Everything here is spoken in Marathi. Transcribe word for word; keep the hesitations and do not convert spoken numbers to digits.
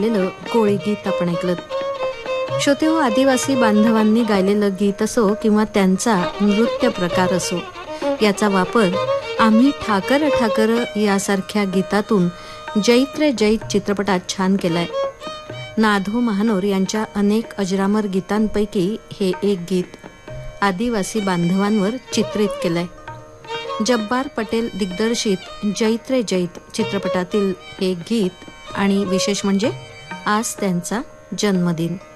गायलेलं कोळी गीत आपण ऐकलं. श्रोते हो, आदिवासी बांधवांनी गायलेलं गीत असो किंवा त्यांचा नृत्य प्रकार असो, याचा वापर आम्ही ठाकर ठाकर यासारख्या गीतातून जैत रे जैत चित्रपटात छान केलाय. नाधो महानोर यांच्या अनेक अजरामर गीतांपैकी हे एक गीत आदिवासी बांधवांवर चित्रित केलंय. जब्बार पटेल दिग्दर्शित जैत रे जैत चित्रपटातील हे गीत, आणि विशेष म्हणजे आज त्यांचा जन्मदिन.